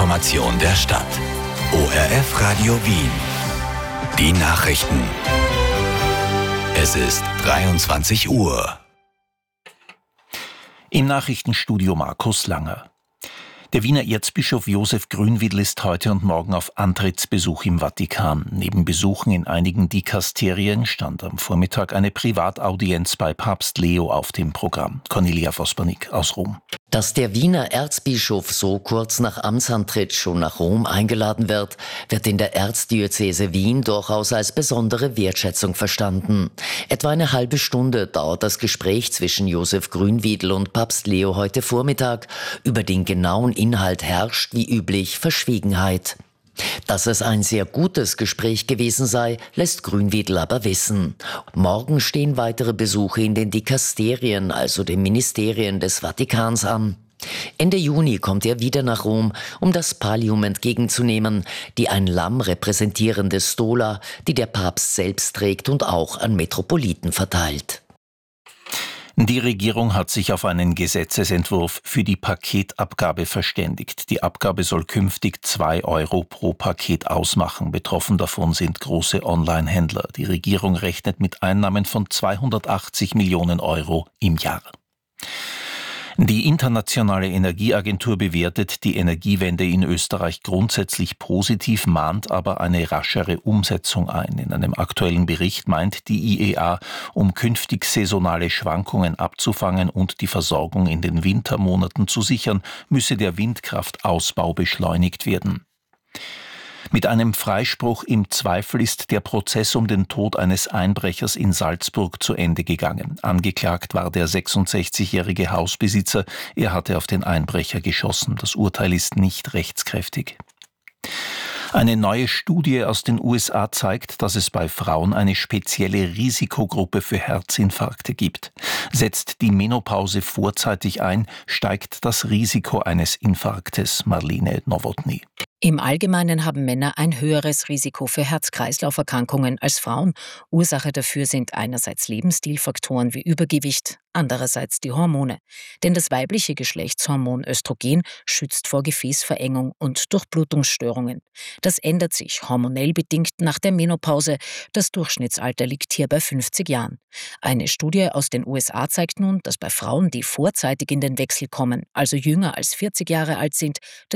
Information der Stadt. ORF Radio Wien. Die Nachrichten. Es ist 23 Uhr. Im Nachrichtenstudio Markus Langer. Der Wiener Erzbischof Josef Grünwiehl ist heute und morgen auf Antrittsbesuch im Vatikan. Neben Besuchen in einigen Dikasterien stand am Vormittag eine Privataudienz bei Papst Leo auf dem Programm. Cornelia Vospernik aus Rom. Dass der Wiener Erzbischof so kurz nach Amtsantritt schon nach Rom eingeladen wird in der Erzdiözese Wien durchaus als besondere Wertschätzung verstanden. Etwa eine halbe Stunde dauert das Gespräch zwischen Josef Grünwiehl und Papst Leo heute Vormittag. Über den genauen Inhalt herrscht wie üblich Verschwiegenheit. Dass es ein sehr gutes Gespräch gewesen sei, lässt Grünwiehl aber wissen. Morgen stehen weitere Besuche in den Dikasterien, also den Ministerien des Vatikans, an. Ende Juni kommt er wieder nach Rom, um das Pallium entgegenzunehmen, die ein Lamm repräsentierende Stola, die der Papst selbst trägt und auch an Metropoliten verteilt. Die Regierung hat sich auf einen Gesetzesentwurf für die Paketabgabe verständigt. Die Abgabe soll künftig 2 Euro pro Paket ausmachen. Betroffen davon sind große Online-Händler. Die Regierung rechnet mit Einnahmen von 280 Millionen Euro im Jahr. Die Internationale Energieagentur bewertet die Energiewende in Österreich grundsätzlich positiv, mahnt aber eine raschere Umsetzung ein. In einem aktuellen Bericht meint die IEA, um künftig saisonale Schwankungen abzufangen und die Versorgung in den Wintermonaten zu sichern, müsse der Windkraftausbau beschleunigt werden. Mit einem Freispruch im Zweifel ist der Prozess um den Tod eines Einbrechers in Salzburg zu Ende gegangen. Angeklagt war der 66-jährige Hausbesitzer. Er hatte auf den Einbrecher geschossen. Das Urteil ist nicht rechtskräftig. Eine neue Studie aus den USA zeigt, dass es bei Frauen eine spezielle Risikogruppe für Herzinfarkte gibt. Setzt die Menopause vorzeitig ein, steigt das Risiko eines Infarktes. Marlene Nowotny. Im Allgemeinen haben Männer ein höheres Risiko für Herz-Kreislauf-Erkrankungen als Frauen. Ursache dafür sind einerseits Lebensstilfaktoren wie Übergewicht, andererseits die Hormone. Denn das weibliche Geschlechtshormon Östrogen schützt vor Gefäßverengung und Durchblutungsstörungen. Das ändert sich hormonell bedingt nach der Menopause. Das Durchschnittsalter liegt hier bei 50 Jahren. Eine Studie aus den USA zeigt nun, dass bei Frauen, die vorzeitig in den Wechsel kommen, also jünger als 40 Jahre alt sind,